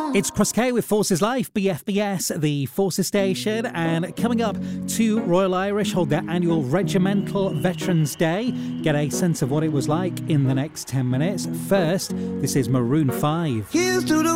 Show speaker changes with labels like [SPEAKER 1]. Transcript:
[SPEAKER 1] It's Chris K with Forces Life, BFBS, the Forces Station, and coming up, 2 Royal Irish hold their annual Regimental Veterans Day. Get a sense of what it was like in the next 10 minutes. First, this is Maroon 5.
[SPEAKER 2] Here's to the